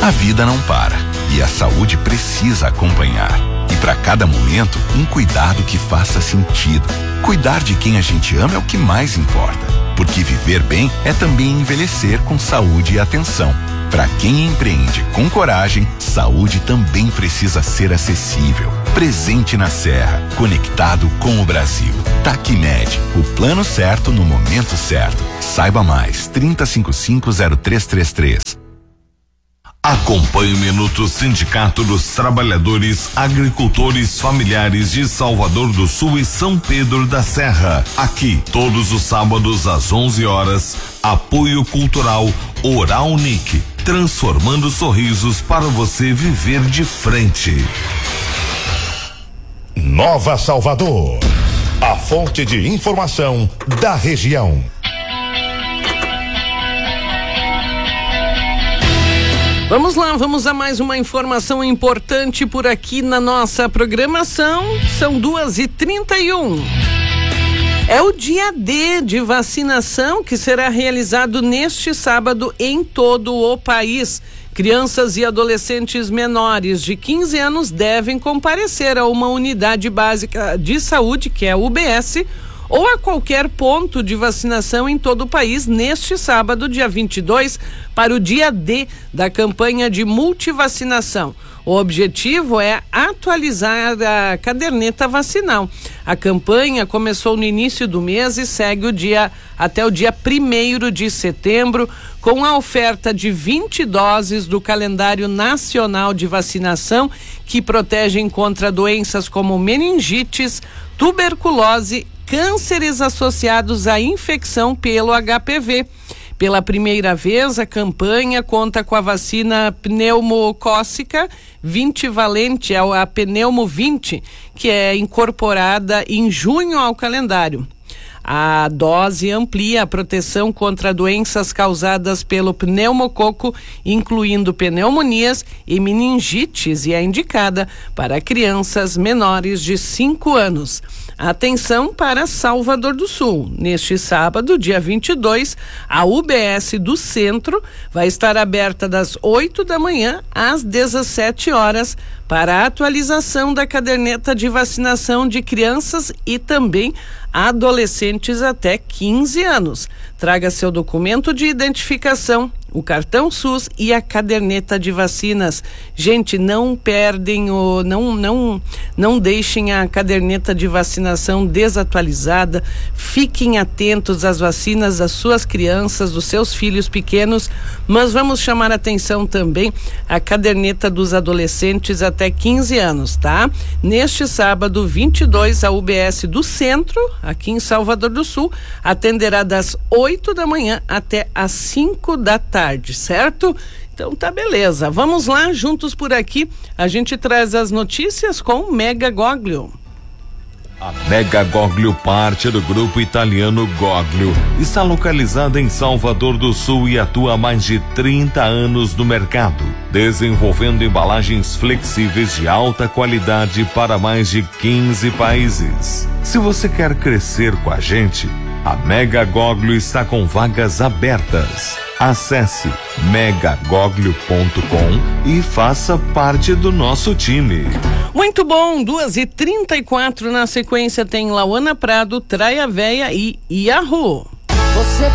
A vida não para e a saúde precisa acompanhar. E para cada momento, um cuidado que faça sentido. Cuidar de quem a gente ama é o que mais importa. Porque viver bem é também envelhecer com saúde e atenção. Para quem empreende com coragem, saúde também precisa ser acessível. Presente na Serra, conectado com o Brasil. Tacmed, o plano certo no momento certo. Saiba mais, 3055-0333. Acompanhe o Minuto Sindicato dos Trabalhadores Agricultores Familiares de Salvador do Sul e São Pedro da Serra. Aqui, todos os sábados às 11 horas, apoio cultural Oral Unique, transformando sorrisos para você viver de frente. Nova Salvador, a fonte de informação da região. Vamos lá, vamos a mais uma informação importante por aqui na nossa programação. São 2h31. É o dia D de vacinação que será realizado neste sábado em todo o país. Crianças e adolescentes menores de 15 anos devem comparecer a uma unidade básica de saúde, que é a UBS, ou a qualquer ponto de vacinação em todo o país neste sábado, dia 22, para o dia D da campanha de multivacinação. O objetivo é atualizar a caderneta vacinal. A campanha começou no início do mês e segue até o dia 1º de setembro, com a oferta de 20 doses do calendário nacional de vacinação que protegem contra doenças como meningites, tuberculose, cânceres associados à infecção pelo HPV. Pela primeira vez, a campanha conta com a vacina pneumocócica 20-valente, a Pneumo 20, que é incorporada em junho ao calendário. A dose amplia a proteção contra doenças causadas pelo pneumococo, incluindo pneumonias e meningites, e é indicada para crianças menores de 5 anos. Atenção para Salvador do Sul. Neste sábado, dia 22, a UBS do Centro vai estar aberta das 8 da manhã às 17 horas para a atualização da caderneta de vacinação de crianças e também adolescentes até 15 anos. Traga seu documento de identificação, o cartão SUS e a caderneta de vacinas. Gente, não perdem não deixem a caderneta de vacinação desatualizada. Fiquem atentos às vacinas das suas crianças, dos seus filhos pequenos, mas vamos chamar atenção também à caderneta dos adolescentes até 15 anos, tá? Neste sábado 22, a UBS do Centro, aqui em Salvador do Sul, atenderá das 8 da manhã até às 5 da tarde, certo? Então tá, beleza. Vamos lá, juntos por aqui, a gente traz as notícias com o Mega Goglio. A Mega Goglio, parte do grupo italiano Goglio, está localizada em Salvador do Sul e atua há mais de 30 anos no mercado, desenvolvendo embalagens flexíveis de alta qualidade para mais de 15 países. Se você quer crescer com a gente, a Mega Goglio está com vagas abertas. Acesse megagoglio.com e faça parte do nosso time. Muito bom, 2h34, na sequência tem Lauana Prado, Traia Véia e Yahoo. Você